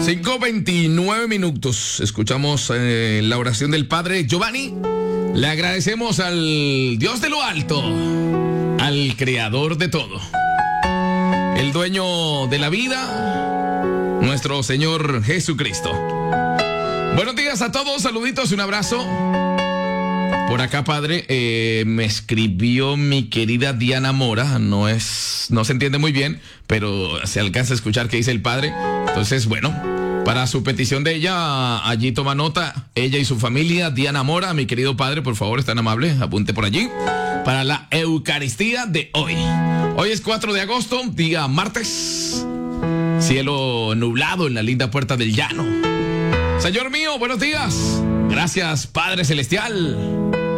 5:29. Escuchamos la oración del Padre Giovanni. Le agradecemos al Dios de lo alto, al Creador de todo, el dueño de la vida, nuestro Señor Jesucristo. Buenos días a todos, saluditos y un abrazo. Por acá, Padre, me escribió mi querida Diana Mora. No se entiende muy bien, pero se alcanza a escuchar qué dice el Padre. Entonces, bueno, para su petición de ella, allí toma nota, ella y su familia. Diana Mora, mi querido Padre, por favor, es tan amable, apunte por allí, para la Eucaristía de hoy. Hoy es 4 de agosto, día martes. Cielo nublado en la linda Puerta del Llano. Señor mío, buenos días. Gracias, Padre Celestial.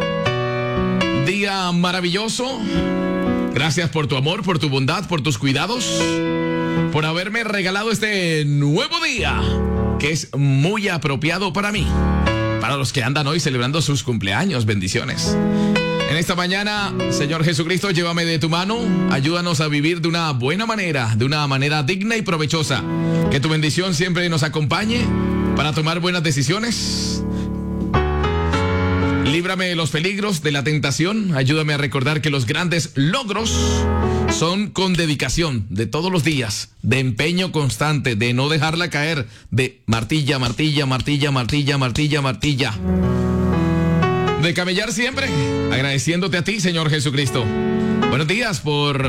Día maravilloso. Gracias por tu amor, por tu bondad, por tus cuidados, por haberme regalado este nuevo día, que es muy apropiado para mí, para los que andan hoy celebrando sus cumpleaños. Bendiciones. En esta mañana, Señor Jesucristo, llévame de tu mano, ayúdanos a vivir de una buena manera, de una manera digna y provechosa. Que tu bendición siempre nos acompañe para tomar buenas decisiones. Líbrame de los peligros, de la tentación. Ayúdame a recordar que los grandes logros son con dedicación de todos los días, de empeño constante, de no dejarla caer, de martilla, martilla, martilla, martilla, martilla, martilla. De camellar siempre, agradeciéndote a ti, Señor Jesucristo. Buenos días por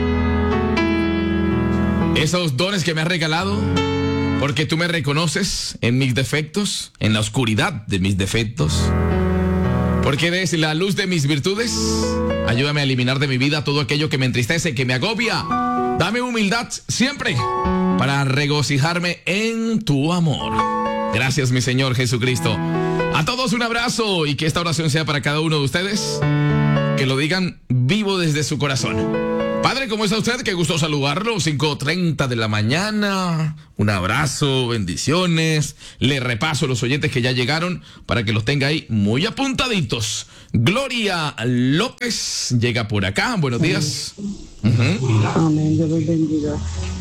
esos dones que me has regalado, porque tú me reconoces en mis defectos, en la oscuridad de mis defectos. Porque eres la luz de mis virtudes. Ayúdame a eliminar de mi vida todo aquello que me entristece, que me agobia. Dame humildad siempre para regocijarme en tu amor. Gracias, mi Señor Jesucristo. A todos un abrazo y que esta oración sea para cada uno de ustedes. Que lo digan vivo desde su corazón. Padre, ¿cómo está usted? Qué gusto saludarlo. 5:30 de la mañana. Un abrazo, bendiciones. Le repaso los oyentes que ya llegaron para que los tenga ahí muy apuntaditos. Gloria López llega por acá. Buenos días. Amén. Dios los bendiga.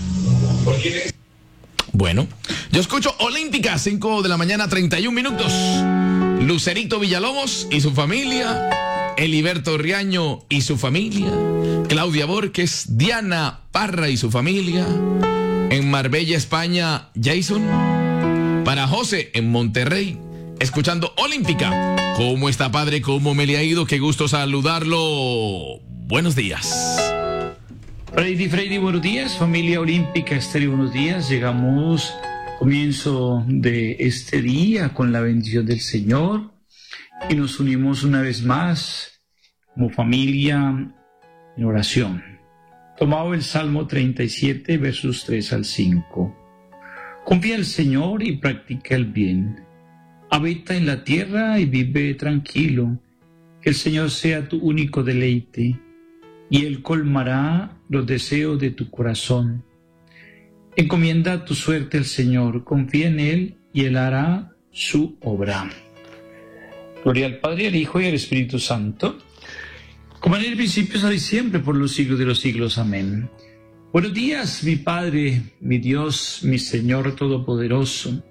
Bueno, yo escucho Olímpica, 5 de la mañana, 31 minutos. Lucerito Villalobos y su familia. Eliberto Riaño y su familia. Claudia Borges, Diana Parra y su familia. En Marbella, España, Jason. Para José en Monterrey, escuchando Olímpica. ¿Cómo está, Padre? ¿Cómo me le ha ido? Qué gusto saludarlo. Buenos días. Freddy, buenos días. Familia Olímpica Estéreo, buenos días. Llegamos comienzo de este día con la bendición del Señor y nos unimos una vez más como familia en oración. Tomado el Salmo 37, versos 3 al 5. Confía en el Señor y practica el bien. Habita en la tierra y vive tranquilo. Que el Señor sea tu único deleite y Él colmará los deseos de tu corazón. Encomienda tu suerte al Señor, confía en Él y Él hará su obra. Gloria al Padre, al Hijo y al Espíritu Santo, como en el principio, ahora y siempre, por los siglos de los siglos. Amén. Buenos días, mi Padre, mi Dios, mi Señor Todopoderoso.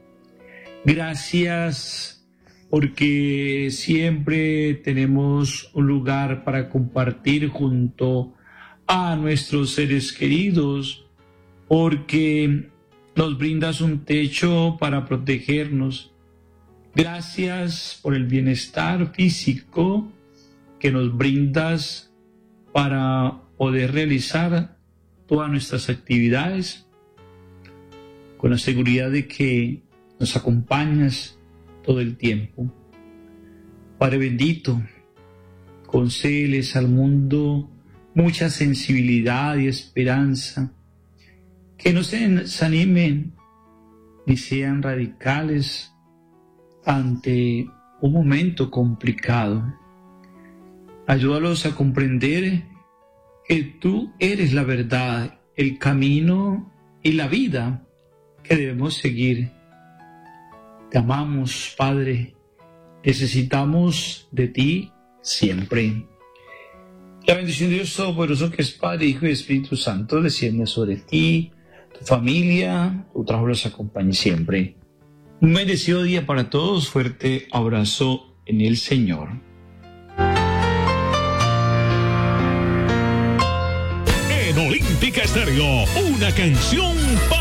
Gracias porque siempre tenemos un lugar para compartir junto a nuestros seres queridos, porque nos brindas un techo para protegernos. Gracias por el bienestar físico que nos brindas para poder realizar todas nuestras actividades con la seguridad de que nos acompañas todo el tiempo. Padre bendito, concédeles al mundo mucha sensibilidad y esperanza, que no se desanimen ni sean radicales ante un momento complicado. Ayúdalos a comprender que tú eres la verdad, el camino y la vida que debemos seguir. Te amamos, Padre, necesitamos de ti siempre. La bendición de Dios Todopoderoso, que es Padre, Hijo y Espíritu Santo, descienda sobre ti, tu familia, tu su trabajo los acompañe siempre. Un bendecido día para todos. Fuerte abrazo en el Señor. En Olímpica Estéreo, una canción para